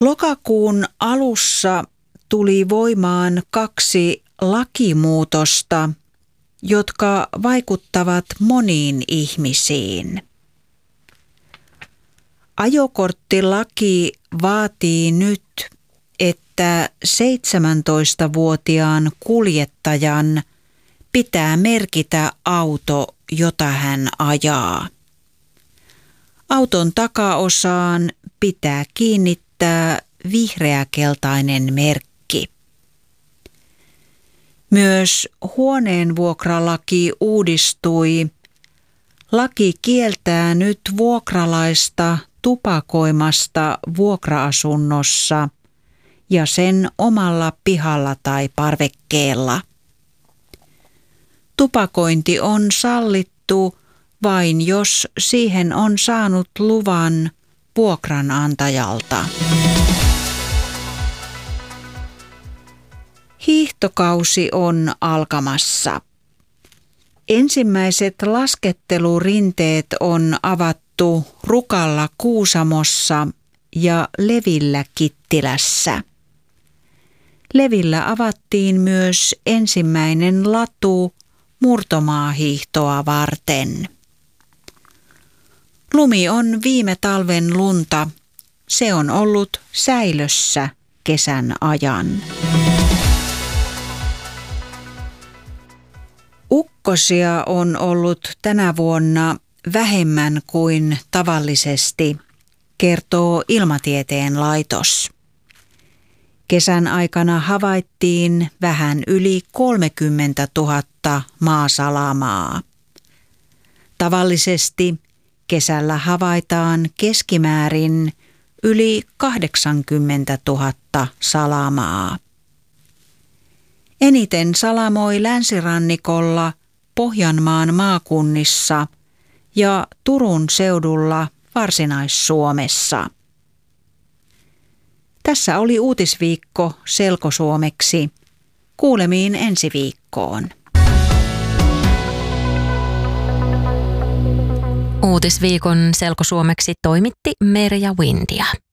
Lokakuun alussa tuli voimaan 2 lakimuutosta, jotka vaikuttavat moniin ihmisiin. Ajokorttilaki vaatii nyt, että 17-vuotiaan kuljettajan pitää merkitä auto, jota hän ajaa. Auton takaosaan pitää kiinnittää vihreäkeltainen merkki. Myös huoneenvuokralaki uudistui. Laki kieltää nyt vuokralaista tupakoimasta vuokra-asunnossa ja sen omalla pihalla tai parvekkeella. Tupakointi on sallittu vain jos siihen on saanut luvan vuokranantajalta. Hiihtokausi on alkamassa. Ensimmäiset laskettelurinteet on avattu Rukalla Kuusamossa ja Levillä Kittilässä. Levillä avattiin myös ensimmäinen latu murtomaahiihtoa varten. Lumi on viime talven lunta. Se on ollut säilössä kesän ajan. Ukkosia on ollut tänä vuonna vähemmän kuin tavallisesti, kertoo Ilmatieteen laitos. Kesän aikana havaittiin vähän yli 30 000 maasalamaa. Tavallisesti kesällä havaitaan keskimäärin yli 80 000 salamaa. Eniten salamoi länsirannikolla, Pohjanmaan maakunnissa ja Turun seudulla Varsinais-Suomessa. Tässä oli uutisviikko selkosuomeksi. Kuulemiin ensi viikkoon. Uutisviikon selkosuomeksi toimitti Merja Windia.